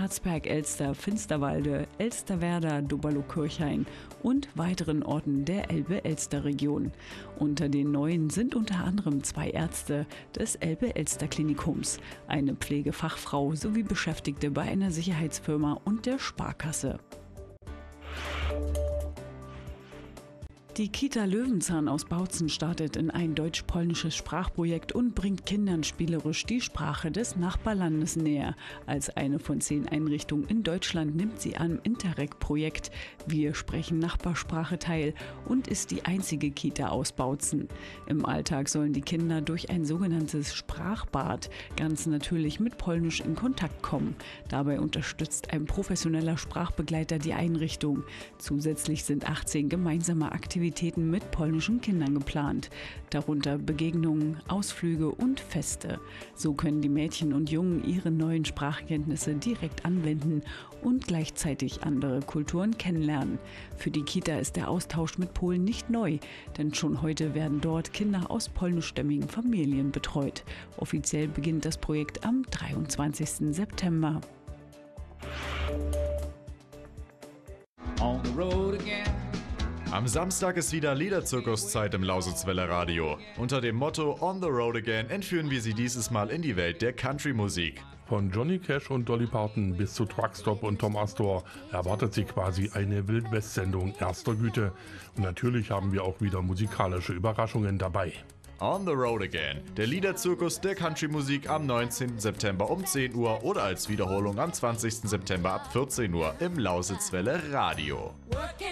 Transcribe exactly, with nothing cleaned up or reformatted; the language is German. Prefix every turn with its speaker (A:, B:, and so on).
A: Herzberg, Elster, Finsterwalde, Elsterwerda, Doberlo-Kirchhain und weiteren Orten der Elbe-Elster-Region. Unter den Neuen sind unter anderem zwei Ärzte des Elbe-Elster-Klinikums, eine Pflegefachfrau sowie Beschäftigte bei einer Sicherheitsfirma und der Sparkasse. Die Kita Löwenzahn aus Bautzen startet in ein deutsch-polnisches Sprachprojekt und bringt Kindern spielerisch die Sprache des Nachbarlandes näher. Als eine von zehn Einrichtungen in Deutschland nimmt sie am Interreg-Projekt Wir sprechen Nachbarsprache teil und ist die einzige Kita aus Bautzen. Im Alltag sollen die Kinder durch ein sogenanntes Sprachbad ganz natürlich mit Polnisch in Kontakt kommen. Dabei unterstützt ein professioneller Sprachbegleiter die Einrichtung. Zusätzlich sind achtzehn gemeinsame Aktivitäten mit polnischen Kindern geplant, darunter Begegnungen, Ausflüge und Feste. So können die Mädchen und Jungen ihre neuen Sprachkenntnisse direkt anwenden und gleichzeitig andere Kulturen kennenlernen. Für die Kita ist der Austausch mit Polen nicht neu, denn schon heute werden dort Kinder aus polnischstämmigen Familien betreut. Offiziell beginnt das Projekt am dreiundzwanzigsten September.
B: On the road again.
C: Am Samstag ist wieder Liederzirkuszeit im Lausitzwelle Radio. Unter dem Motto On the Road Again entführen wir Sie dieses Mal in die Welt der Country-Musik.
D: Von Johnny Cash und Dolly Parton bis zu Truckstop und Tom Astor erwartet Sie quasi eine Wildwest-Sendung erster Güte. Und natürlich haben wir auch wieder musikalische Überraschungen dabei.
C: On the Road Again, der Liederzirkus der Country-Musik am neunzehnten September um zehn Uhr oder als Wiederholung am zwanzigsten September ab vierzehn Uhr im Lausitzwelle Radio.